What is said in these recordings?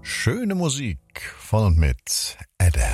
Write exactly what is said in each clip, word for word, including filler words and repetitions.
Schöne Musik von und mit Adele.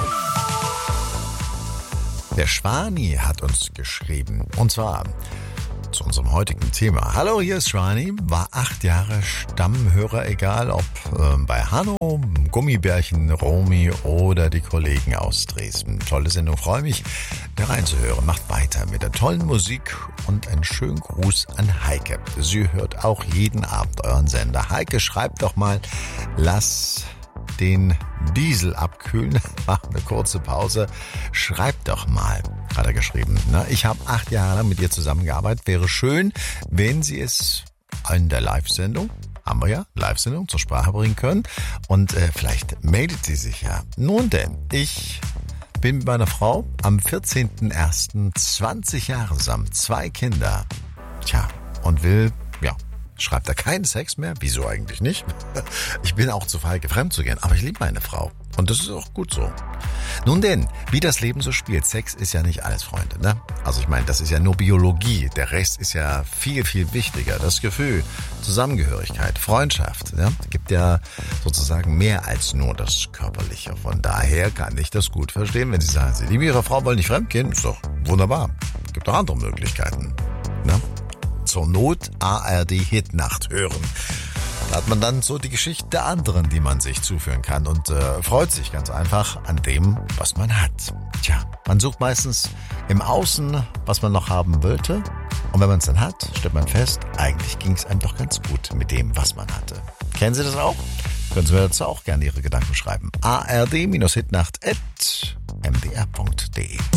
Der Schwani hat uns geschrieben, und zwar zu unserem heutigen Thema. Hallo, hier ist Schwani, war acht Jahre Stammhörer, egal ob äh, bei Hanno, Gummibärchen, Romy oder die Kollegen aus Dresden. Tolle Sendung, freue mich, da reinzuhören. Macht weiter mit der tollen Musik und einen schönen Gruß an Heike. Sie hört auch jeden Abend euren Sender. Heike, schreibt doch mal, lass den Diesel abkühlen. Mach eine kurze Pause. Schreibt doch mal, hat er geschrieben. Na, ich habe acht Jahre lang mit ihr zusammengearbeitet. Wäre schön, wenn sie es in der Live-Sendung, haben wir ja, Live-Sendung zur Sprache bringen können. Und äh, vielleicht meldet sie sich ja. Nun denn, ich bin mit meiner Frau am vierzehnten ersten zwanzig Jahre zusammen. Zwei Kinder. Tja, und will, ja, schreibt er keinen Sex mehr? Wieso eigentlich nicht? Ich bin auch zu feige, fremd zu gehen, aber ich liebe meine Frau. Und das ist auch gut so. Nun denn, wie das Leben so spielt, Sex ist ja nicht alles, Freunde, ne? Also ich meine, das ist ja nur Biologie. Der Rest ist ja viel, viel wichtiger. Das Gefühl, Zusammengehörigkeit, Freundschaft, ja? Gibt ja sozusagen mehr als nur das Körperliche. Von daher kann ich das gut verstehen, wenn Sie sagen, Sie lieben Ihre Frau, wollen nicht fremdgehen. Ist doch wunderbar. Gibt auch andere Möglichkeiten, ne? Zur Not A R D Hitnacht hören. Da hat man dann so die Geschichte der anderen, die man sich zuführen kann und äh, freut sich ganz einfach an dem, was man hat. Tja, man sucht meistens im Außen, was man noch haben wollte. Und wenn man es dann hat, stellt man fest, eigentlich ging es einem doch ganz gut mit dem, was man hatte. Kennen Sie das auch? Können Sie mir dazu auch gerne Ihre Gedanken schreiben. A R D Hitnacht at m d r punkt d e